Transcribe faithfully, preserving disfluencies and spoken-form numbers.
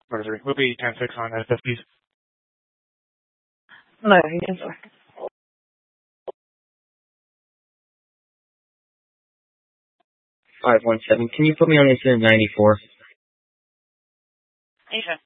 Rosary. We'll be ten six on F F Ps. No, yes, sir. five one seven. Can you put me on incident ninety-four? Asia.